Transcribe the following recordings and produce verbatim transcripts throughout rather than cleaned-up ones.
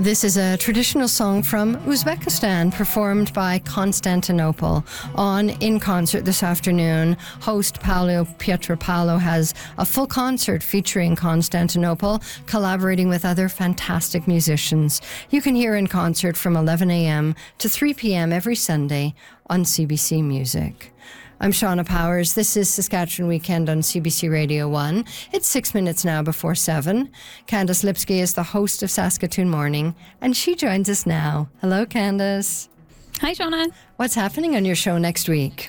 This is a traditional song from Uzbekistan performed by Constantinople on In Concert this afternoon. Host Paolo Pietropaolo has a full concert featuring Constantinople, collaborating with other fantastic musicians. You can hear In Concert from eleven a.m. to three p.m. every Sunday on C B C Music. I'm Shauna Powers. This is Saskatchewan Weekend on C B C Radio one. It's six minutes now before seven. Candace Lipsky is the host of Saskatoon Morning, and she joins us now. Hello, Candace. Hi, Shauna. What's happening on your show next week?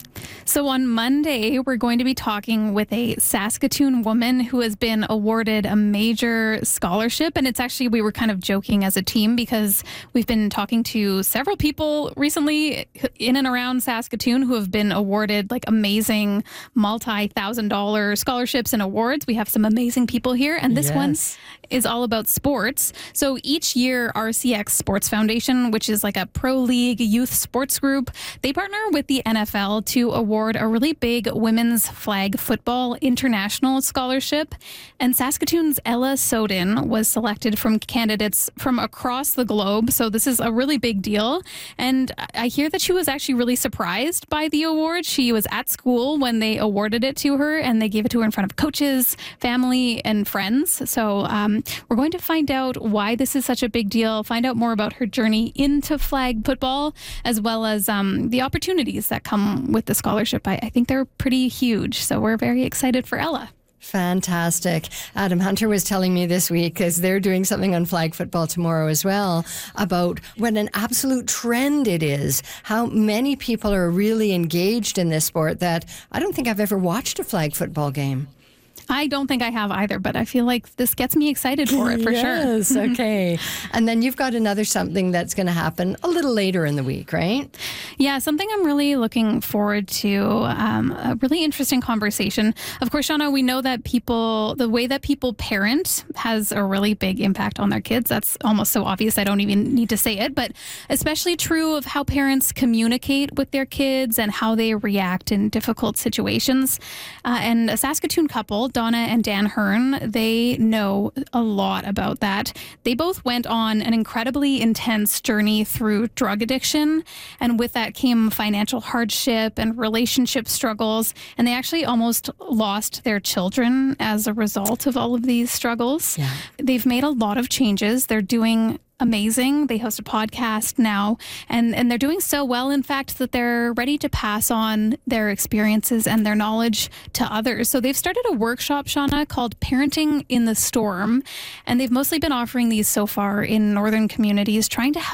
So on Monday, we're going to be talking with a Saskatoon woman who has been awarded a major scholarship. And it's actually, we were kind of joking as a team because we've been talking to several people recently in and around Saskatoon who have been awarded like amazing multi-thousand dollar scholarships and awards. We have some amazing people here. And this yes. one is all about sports. So each year, R C X Sports Foundation, which is like a pro league youth sports group, they partner with the N F L to award a really big women's flag football international scholarship. And Saskatoon's Ella Soden was selected from candidates from across the globe. So this is a really big deal. And I hear that she was actually really surprised by the award. She was at school when they awarded it to her, and they gave it to her in front of coaches, family, and friends. So um, we're going to find out why this is such a big deal, find out more about her journey into flag football, as well as um, the opportunities that come with the scholarship. I, I think they're pretty huge. So we're very excited for Ella. Fantastic. Adam Hunter was telling me this week, because they're doing something on flag football tomorrow as well, about what an absolute trend it is, how many people are really engaged in this sport that I don't think I've ever watched a flag football game. I don't think I have either, but I feel like this gets me excited for it for yes, sure. Yes, okay. And then you've got another something that's going to happen a little later in the week, right? Yeah, something I'm really looking forward to, um, a really interesting conversation. Of course, Shauna, we know that people, the way that people parent has a really big impact on their kids. That's almost so obvious I don't even need to say it, but especially true of how parents communicate with their kids and how they react in difficult situations. Uh, and a Saskatoon couple, Donna and Dan Hearn, they know a lot about that. They both went on an incredibly intense journey through drug addiction, and with that came financial hardship and relationship struggles, and they actually almost lost their children as a result of all of these struggles. Yeah. They've made a lot of changes. They're doing amazing. They host a podcast now, and, and they're doing so well, in fact, that they're ready to pass on their experiences and their knowledge to others. So they've started a workshop, Shauna, called Parenting in the Storm, and they've mostly been offering these so far in northern communities, trying to help